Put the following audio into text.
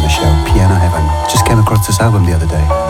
show, Piano Heaven. Just came across this album the other day.